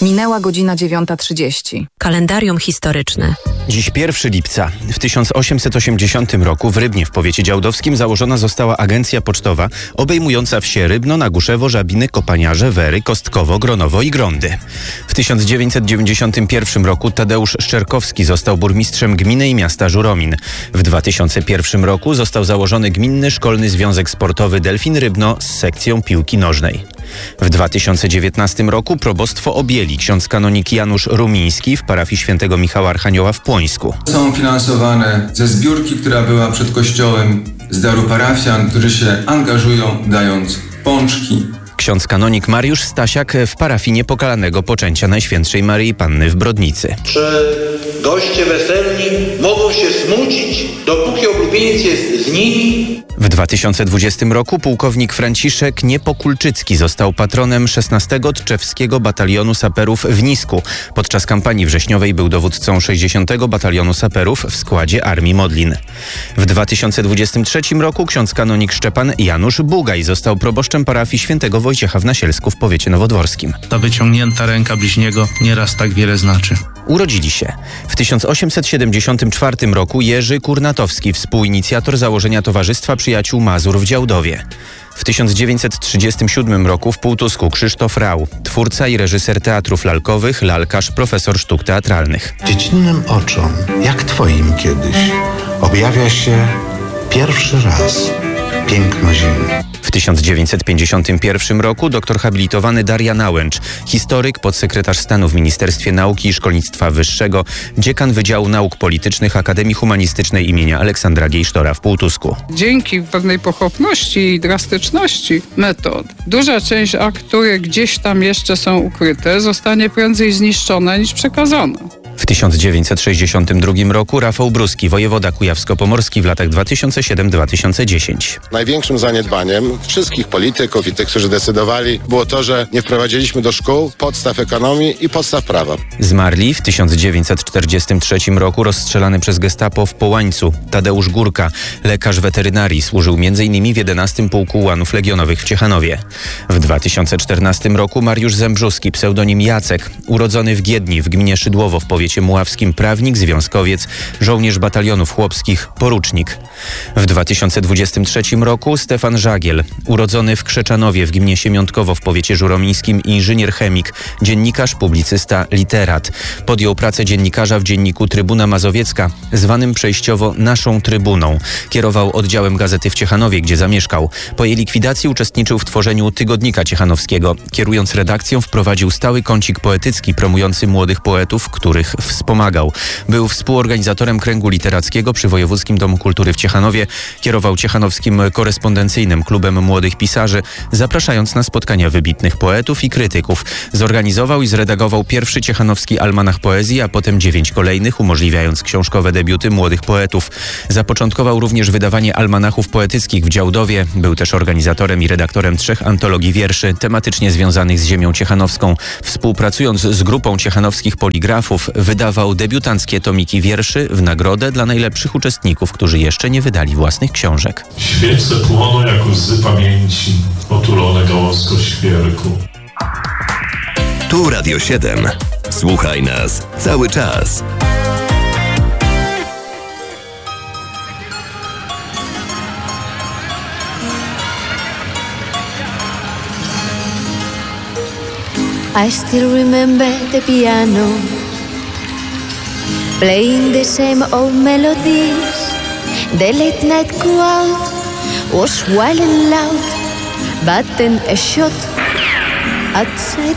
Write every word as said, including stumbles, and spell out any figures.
Minęła godzina dziewiąta trzydzieści. Kalendarium historyczne. Dziś pierwszego lipca. W tysiąc osiemset osiemdziesiątym roku w Rybnie w powiecie działdowskim założona została agencja pocztowa obejmująca wsie Rybno, Naguszewo, Żabiny, Kopaniarze, Wery, Kostkowo, Gronowo i Grądy. W tysiąc dziewięćset dziewięćdziesiątym pierwszym roku Tadeusz Szczerkowski został burmistrzem gminy i miasta Żuromin. W dwa tysiące pierwszym roku został założony Gminny Szkolny Związek Sportowy Delfin Rybno z sekcją piłki nożnej. W dwa tysiące dziewiętnastym roku probostwo objęli ksiądz kanonik Janusz Rumiński w parafii świętego Michała Archanioła w Płońsku. Są finansowane ze zbiórki, która była przed kościołem, z daru parafian, którzy się angażują, dając pączki. Ksiądz kanonik Mariusz Stasiak w parafii Niepokalanego Poczęcia Najświętszej Maryi Panny w Brodnicy. Czy goście weselni mogą się smucić, dopóki oblubieniec jest z nimi? W dwa tysiące dwudziestym roku pułkownik Franciszek Niepokulczycki został patronem szesnastego Tczewskiego Batalionu Saperów w Nisku. Podczas kampanii wrześniowej był dowódcą sześćdziesiątego Batalionu Saperów w składzie Armii Modlin. W dwa tysiące dwudziestym trzecim roku ksiądz kanonik Szczepan Janusz Bugaj został proboszczem parafii świętego Wojciecha w Nasielsku w powiecie nowodworskim. Ta wyciągnięta ręka bliźniego nieraz tak wiele znaczy. Urodzili się w tysiąc osiemset siedemdziesiątym czwartym roku Jerzy Kurnatowski, współinicjator założenia Towarzystwa Przyjaciół Mazur w Działdowie. W tysiąc dziewięćset trzydziestym siódmym roku w Półtusku Krzysztof Rau, twórca i reżyser teatrów lalkowych, lalkarz, profesor sztuk teatralnych. Dziecinnym oczom, jak twoim kiedyś, objawia się pierwszy raz piękno ziemi. W tysiąc dziewięćset pięćdziesiątym pierwszym roku doktor habilitowany Daria Nałęcz, historyk, podsekretarz stanu w Ministerstwie Nauki i Szkolnictwa Wyższego, dziekan Wydziału Nauk Politycznych Akademii Humanistycznej imienia Aleksandra Giejsztora w Półtusku. Dzięki pewnej pochopności i drastyczności metod, duża część akt, które gdzieś tam jeszcze są ukryte, zostanie prędzej zniszczona niż przekazana. W tysiąc dziewięćset sześćdziesiątym drugim roku Rafał Bruski, wojewoda kujawsko-pomorski w latach dwa tysiące siódmy do dwa tysiące dziesiątego. Największym zaniedbaniem wszystkich polityków i tych, którzy decydowali, było to, że nie wprowadziliśmy do szkół podstaw ekonomii i podstaw prawa. Zmarli w tysiąc dziewięćset czterdziestym trzecim roku rozstrzelany przez gestapo w Połańcu Tadeusz Górka, lekarz weterynarii, służył między innymi w jedenastym Pułku Ułanów Legionowych w Ciechanowie. W dwa tysiące czternastym roku Mariusz Zembrzuski, pseudonim Jacek, urodzony w Giedni w gminie Szydłowo w powiecie muławskim, prawnik, związkowiec, żołnierz batalionów chłopskich, porucznik. W dwa tysiące dwudziestym trzecim roku Stefan Żagiel, urodzony w Krzeczanowie w gminie Siemiątkowo w powiecie żuromińskim, inżynier chemik, dziennikarz, publicysta, literat. Podjął pracę dziennikarza w dzienniku Trybuna Mazowiecka, zwanym przejściowo Naszą Trybuną. Kierował oddziałem gazety w Ciechanowie, gdzie zamieszkał. Po jej likwidacji uczestniczył w tworzeniu Tygodnika Ciechanowskiego. Kierując redakcją, wprowadził stały kącik poetycki promujący młodych poetów, których wspomagał. Był współorganizatorem kręgu literackiego przy Wojewódzkim Domu Kultury w Ciechanowie. Kierował Ciechanowskim Korespondencyjnym Klubem Młodych Pisarzy, zapraszając na spotkania wybitnych poetów i krytyków. Zorganizował i zredagował pierwszy ciechanowski almanach poezji, a potem dziewięć kolejnych, umożliwiając książkowe debiuty młodych poetów. Zapoczątkował również wydawanie almanachów poetyckich w Działdowie. Był też organizatorem i redaktorem trzech antologii wierszy tematycznie związanych z ziemią ciechanowską. Współpracując z grupą ciechanowskich poligrafów, wydawał debiutanckie tomiki wierszy w nagrodę dla najlepszych uczestników, którzy jeszcze nie wydali własnych książek. Świece płoną jak łzy pamięci, otulone gałązką świerku. Tu Radio siedem. Słuchaj nas cały czas. I still remember the piano playing the same old melodies. The late night crowd was wild and loud, but then a shot outside